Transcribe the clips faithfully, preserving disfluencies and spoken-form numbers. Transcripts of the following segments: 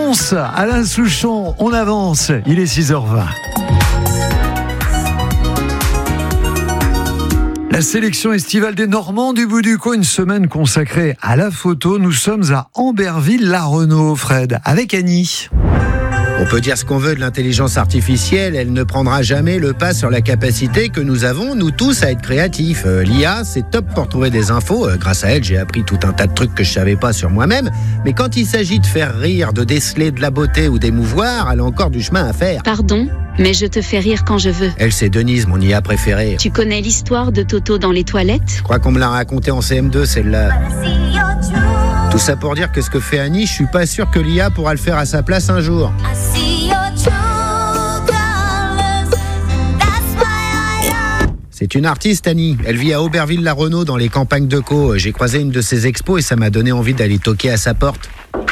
Réponse, Alain Souchon, on avance, il est six heures vingt. La sélection estivale des Normands du bout du coin, une semaine consacrée à la photo. Nous sommes à Amberville-la-Renault, Fred, avec Annie. On peut dire ce qu'on veut de l'intelligence artificielle, elle ne prendra jamais le pas sur la capacité que nous avons, nous tous, à être créatifs. Euh, L'I A, c'est top pour trouver des infos. Euh, grâce à elle, j'ai appris tout un tas de trucs que je savais pas sur moi-même. Mais quand il s'agit de faire rire, de déceler de la beauté ou d'émouvoir, elle a encore du chemin à faire. Pardon, mais je te fais rire quand je veux. Elle, c'est Denise, mon I A préférée. Tu connais l'histoire de Toto dans les toilettes ? Je crois qu'on me l'a raconté en C M deux, celle-là. Tout ça pour dire que ce que fait Annie, je suis pas sûr que l'I A pourra le faire à sa place un jour. C'est une artiste, Annie. Elle vit à Auberville-la-Renault dans les campagnes de Caux. J'ai croisé une de ses expos et ça m'a donné envie d'aller toquer à sa porte.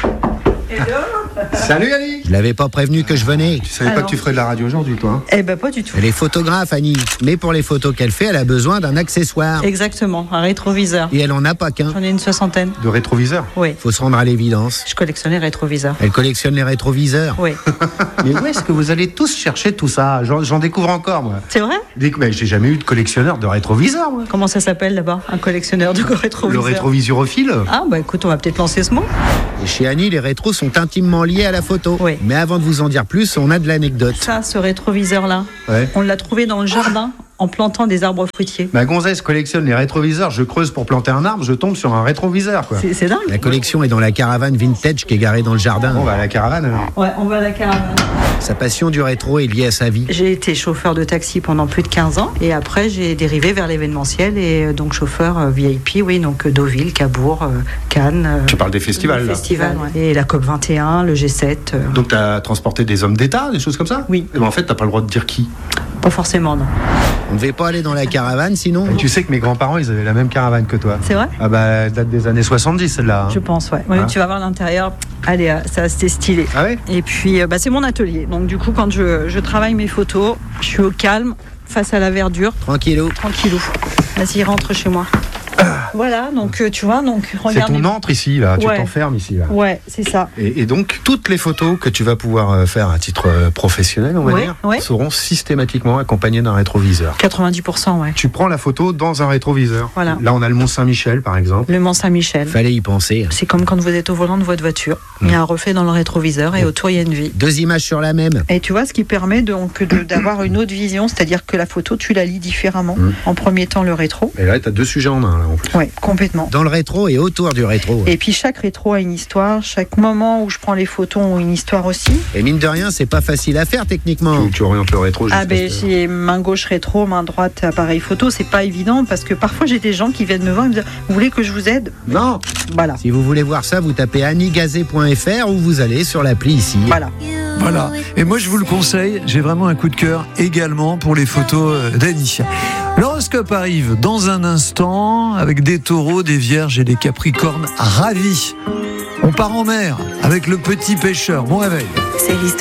Salut Annie. Je l'avais pas prévenu que je venais. Tu savais Alors. pas que tu ferais de la radio aujourd'hui, toi hein? Eh ben pas du tout. Elle est photographe, Annie. Mais pour les photos qu'elle fait, elle a besoin d'un accessoire. Exactement, un rétroviseur. Et elle en a pas qu'un. J'en ai une soixantaine. De rétroviseur. Oui, Faut se rendre à l'évidence. je collectionne les rétroviseurs. Elle collectionne les rétroviseurs. Oui, Mais où est-ce que vous allez tous chercher tout ça? J'en, j'en découvre encore, moi. c'est vrai ? Dès que- mais j'ai jamais eu de collectionneur de rétroviseur, moi. Comment ça s'appelle d'abord ? Un collectionneur de Le rétroviseurs. rétrovisorophile. Ah bah écoute, on va peut-être lancer ce mot. Et chez Annie, les rétros sont intimement liés à la photo. Oui. Mais avant de vous en dire plus, on a de l'anecdote. Ça, ce rétroviseur-là, Ouais. on l'a trouvé dans le jardin en plantant des arbres fruitiers. Ma gonzesse collectionne les rétroviseurs. Je creuse pour planter un arbre, je tombe sur un rétroviseur, quoi. C'est, c'est dingue. La collection est dans la caravane vintage qui est garée dans le jardin. Bon, bah, la caravane, alors. Ouais, on va à la caravane. Sa passion du rétro est liée à sa vie. J'ai été chauffeur de taxi pendant plus de quinze ans et après j'ai dérivé vers l'événementiel et euh, donc chauffeur euh, V I P, oui, donc euh, Deauville, Cabourg, euh, Cannes. euh, Tu parles des festivals, les là. festivals, ouais. Et la COP vingt et un, le G sept. euh, Donc, t'as transporté des hommes d'État, des choses comme ça? Oui. Et ben, en fait, t'as pas le droit de dire qui. Pas forcément, non. On ne devait pas aller dans la caravane sinon. Et tu sais que mes grands-parents, ils avaient la même caravane que toi. C'est vrai ? Ah bah, elle date des années soixante-dix, celle-là. hein. Je pense, ouais. Ouais, Hein tu vas voir l'intérieur. Allez, euh, ça c'était stylé. Ah ouais? Et puis, euh, bah, c'est mon atelier. Donc, du coup, quand je, je travaille mes photos, je suis au calme, face à la verdure, Tranquillou. tranquillou. Vas-y, rentre chez moi. Voilà, donc euh, tu vois, donc C'est regarde. ton antre ici, là. Tu Ouais. t'enfermes ici, là. Ouais, c'est ça. Et, et donc, toutes les photos que tu vas pouvoir euh, faire à titre euh, professionnel, on va Ouais, dire, ouais. seront systématiquement accompagnées d'un rétroviseur. quatre-vingt-dix pour cent, ouais. Tu prends la photo dans un rétroviseur. Voilà. Là, on a le Mont Saint-Michel, par exemple. Le Mont Saint-Michel. Fallait y penser. C'est comme quand vous êtes au volant de votre voiture. Il y a un reflet dans le rétroviseur et autour, il y a une vie. Deux images sur la même. Et tu vois, ce qui permet donc de- d'avoir une autre vision, c'est-à-dire que la photo, tu la lis différemment. Mm. En premier temps, le rétro. Et là, tu as deux sujets en un, là, en plus. Ouais, complètement. Dans le rétro et autour du rétro. Et puis chaque rétro a une histoire, chaque moment où je prends les photos ont une histoire aussi. Et mine de rien, c'est pas facile à faire techniquement. Tu, tu orientes le rétro Ah jusqu'à ben ce- j'ai main gauche rétro, main droite appareil photo, c'est pas évident parce que parfois j'ai des gens qui viennent me voir et me dire vous voulez que je vous aide ? Non. Voilà. Si vous voulez voir ça, vous tapez anniegazé point f r ou vous allez sur l'appli ici. Voilà. Voilà. Et moi, je vous le conseille, j'ai vraiment un coup de cœur également pour les photos euh, d'Annie. L'horoscope arrive dans un instant avec des taureaux, des vierges et des capricornes ravis. On part en mer avec le petit pêcheur. Bon réveil. C'est l'histoire.